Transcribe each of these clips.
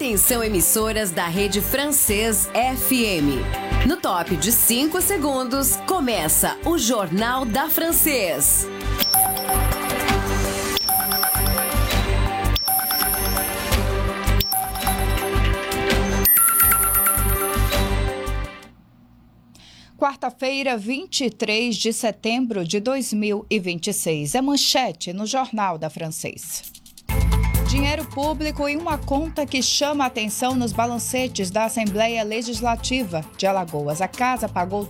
Atenção, emissoras da Rede Francês FM. No top de 5 segundos, começa o Jornal da Francês. Quarta-feira, 23 de setembro de 2026. É manchete no Jornal da Francês. Dinheiro público em uma conta que chama a atenção nos balancetes da Assembleia Legislativa de Alagoas. A casa pagou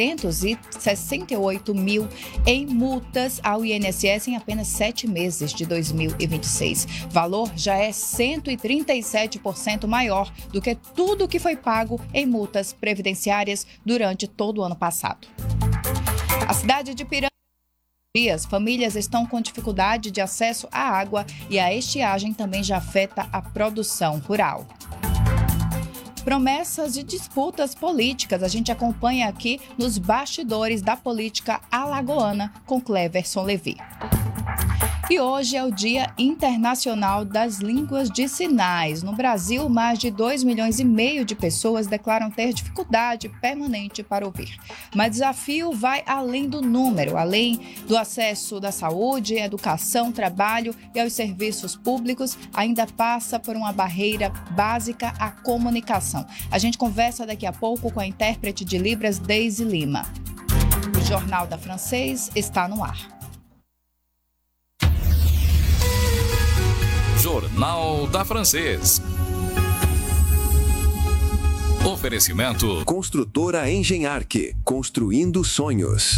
368 mil em multas ao INSS em apenas 7 meses de 2026. Valor já é 137% maior do que tudo que foi pago em multas previdenciárias durante todo o ano passado. A cidade de Piranga, as famílias estão com dificuldade de acesso à água e a estiagem também já afeta a produção rural. Promessas e disputas políticas a gente acompanha aqui nos bastidores da política alagoana com Cleverson Levi. E hoje é o Dia Internacional das Línguas de Sinais. No Brasil, mais de 2,5 milhões de pessoas declaram ter dificuldade permanente para ouvir. Mas o desafio vai além do número, além do acesso da saúde, educação, trabalho e aos serviços públicos, ainda passa por uma barreira básica à comunicação. A gente conversa daqui a pouco com a intérprete de Libras, Deise Lima. O Jornal da Francês está no ar. Jornal da Francês. Oferecimento Construtora Engenharque, construindo sonhos.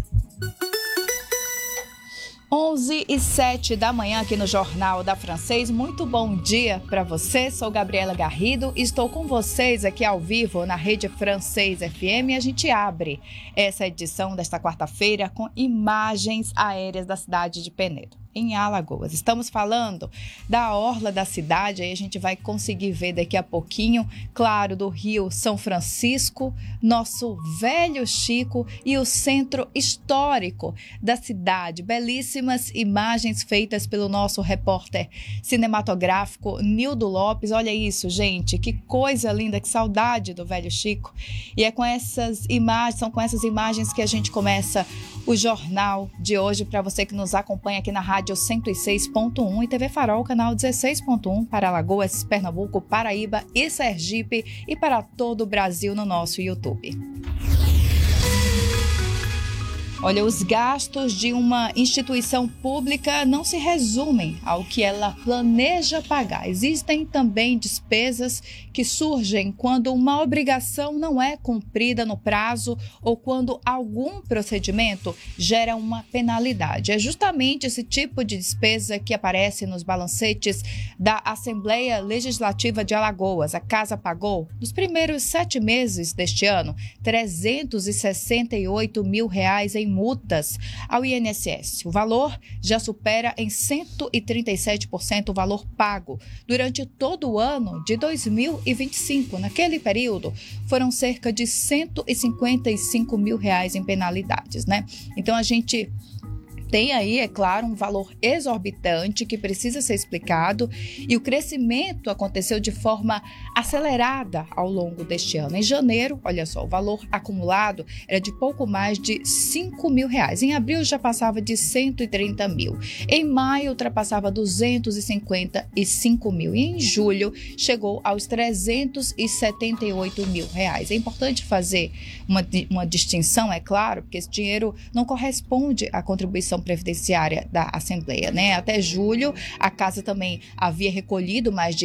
11h07 da manhã aqui no Jornal da Francês. Muito bom dia para você. Sou Gabriela Garrido e estou com vocês aqui ao vivo na Rede Francês FM. E a gente abre essa edição desta quarta-feira com imagens aéreas da cidade de Penedo, em Alagoas. Estamos falando da orla da cidade, aí a gente vai conseguir ver daqui a pouquinho, claro, do Rio São Francisco, nosso Velho Chico e o centro histórico da cidade. Belíssimas imagens feitas pelo nosso repórter cinematográfico Nildo Lopes. Olha isso, gente, que coisa linda, que saudade do Velho Chico. E é com essas imagens, são com essas imagens que a gente começa o jornal de hoje para você que nos acompanha aqui na Rádio 106.1 e TV Farol, canal 16.1 para Alagoas, Pernambuco, Paraíba e Sergipe e para todo o Brasil no nosso YouTube. Olha, os gastos de uma instituição pública não se resumem ao que ela planeja pagar. Existem também despesas que surgem quando uma obrigação não é cumprida no prazo ou quando algum procedimento gera uma penalidade. É justamente esse tipo de despesa que aparece nos balancetes da Assembleia Legislativa de Alagoas. A casa pagou, nos primeiros 7 meses deste ano, R$368 mil em multas ao INSS. O valor já supera em 137% o valor pago durante todo o ano de 2025. Naquele período, foram cerca de R$155 mil em penalidades, né? Então, a gente tem aí, é claro, um valor exorbitante que precisa ser explicado e o crescimento aconteceu de forma acelerada ao longo deste ano. Em janeiro, olha só, o valor acumulado era de pouco mais de R$5 mil. Em abril já passava de 130 mil. Em maio ultrapassava 255 mil e em julho chegou aos 378 mil reais. É importante fazer uma distinção, é claro, porque esse dinheiro não corresponde à contribuição previdenciária da Assembleia, né? Até julho, a casa também havia recolhido mais de